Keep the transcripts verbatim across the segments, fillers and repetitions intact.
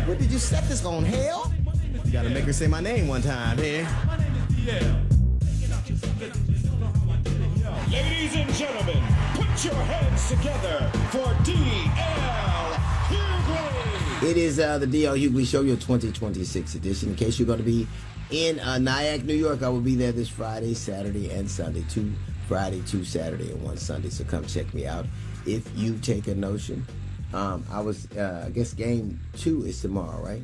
What did you set this on, hell? You gotta make her say my name one time, here. Ladies and gentlemen, put your hands together for D L Hughley. It is uh, the D L Hughley Show, your twenty twenty-six edition. In case you're going to be in uh, Nyack, New York, I will be there this Friday, Saturday, and Sunday. Two Friday, two Saturday, and one Sunday. So come check me out if you take a notion. Um, I was, uh, I guess game two is tomorrow, right?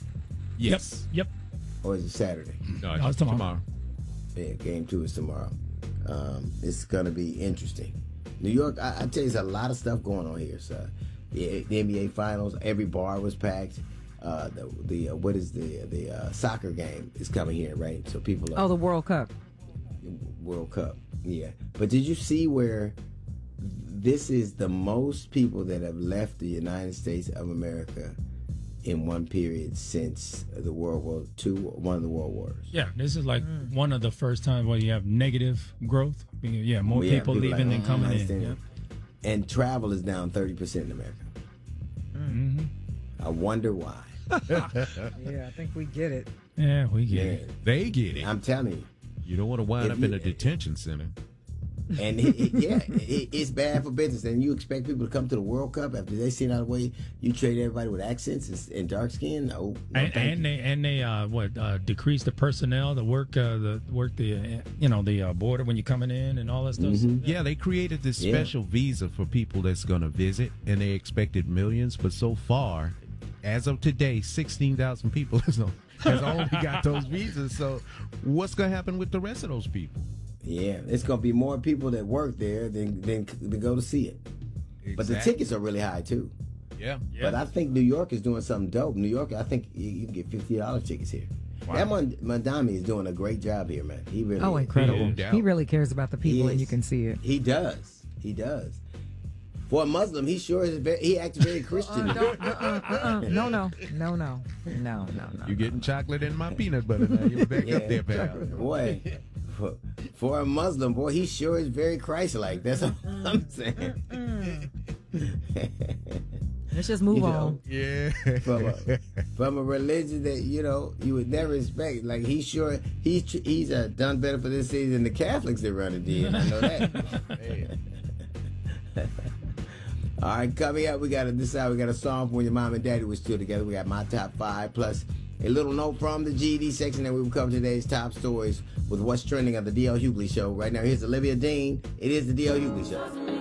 Yes. Yep. Or is it Saturday? No, No, it's tomorrow. tomorrow. Yeah, game two is tomorrow. Um, it's going to be interesting. New York, I, I tell you, there's a lot of stuff going on here. So the, the N B A Finals, every bar was packed. Uh, the the uh, what is the the uh, soccer game is coming here, right? So people are Oh, the World Cup. World Cup, yeah. But did you see where this is the most people that have left the United States of America in one period since the World War Two, one of the World Wars? Yeah, this is like one of the first times where you have negative growth. Yeah, more Yeah, people, people leaving like, than coming I in. understand. Yeah. And travel is down thirty percent in America. Mm-hmm. I wonder why. Yeah, I think we get it. Yeah, we get Yeah, it. They get it. I'm telling you. You don't want to wind If up you- in a detention center. And it, it, yeah, it, it's bad for business. And you expect people to come to the World Cup after they seen how the way you treat everybody with accents and, and dark skin? No, no And, thank and you. they and they uh, what uh, decrease the personnel that work uh, the work the uh, you know the uh, border when you're coming in and all that stuff. Mhm. Yeah, they created this Yeah. special visa for people that's going to visit, and they expected millions. But so far, as of today, sixteen thousand people has, no, has only got those visas. So what's going to happen with the rest of those people? Yeah, it's going to be more people that work there than, than, than go to see it. But the Exactly. tickets are really high, too. Yeah. But I think New York is doing something dope. New York, I think you, you can get fifty dollars tickets here. That Mon- Mondami is doing a great job here, man. He really Oh, is. incredible. No doubt. He really cares about the people, and is. you can see it. He does. He does. For a Muslim, he sure is. Very, he acts very Christian. Uh, don't, uh, uh, uh, no, no, no, no, no, no, no. You're getting chocolate in my peanut butter now. You're back up there, pal. Boy, for, for a Muslim, boy, he sure is very Christ-like. That's what I'm saying. Let's just move You know, on. Yeah. From a, from a religion that, you know, you would never expect. Like, he sure, he's he's uh, done better for this city than the Catholics that run it did. I know that. All right, coming up, we got to decide. We got a song from when your mom and daddy was still together. We got my top five plus a little note from the G D section that we will cover today's top stories with what's trending on the D L Hughley Show. Right now, here's Olivia Dean. It is the D L Hughley Show.